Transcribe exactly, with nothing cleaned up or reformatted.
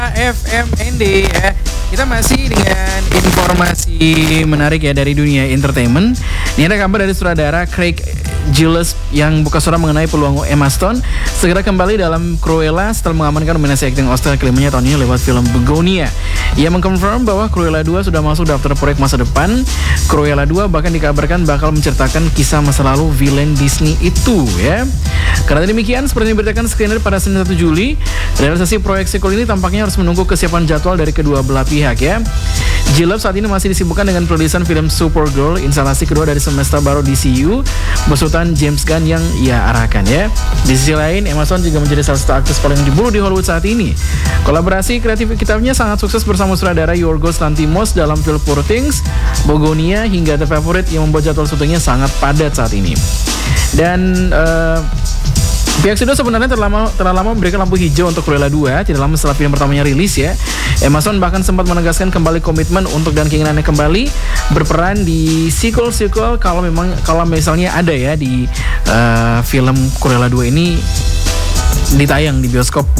F M N D ya. Kita masih dengan informasi menarik ya dari dunia entertainment. Ini ada kabar dari sutradara Craig Gillis yang buka suara mengenai peluang Emma Stone segera kembali dalam Cruella setelah mengamankan nominasi akting Oscar kelimanya tahun ini lewat film Begonia. Ia mengkonfirm bahwa Cruella dua sudah masuk daftar proyek masa depan. Cruella dua bahkan dikabarkan bakal menceritakan kisah masa lalu villain Disney itu ya. Karena demikian, seperti yang diberitakan screener pada Senin satu Juli, realisasi proyek sequel ini tampaknya harus menunggu kesiapan jadwal dari kedua belah pihak ya. Gillis saat ini masih disibukkan dengan perilisan film Supergirl, instalasi kedua dari semesta baru D C U, besutan James Gunn yang ia arahkan ya. Di sisi lain, Emma Stone juga menjadi salah satu aktris paling diburu di Hollywood saat ini. Kolaborasi kreativitasnya sangat sukses bersama sutradara Yorgos Lanthimos dalam film Poor Things, Begonia hingga The Favourite yang membuat jadwal syutingnya sangat padat saat ini. Dan uh, pihak studio sebenarnya terlama, terlama memberikan lampu hijau untuk Cruella dua tidak lama setelah film pertamanya rilis ya. Emma Stone bahkan sempat menegaskan kembali komitmen untuk dan keinginannya kembali berperan di sequel-sequel kalau memang kalau misalnya ada ya di uh, film Cruella dua ini ditayang di bioskop di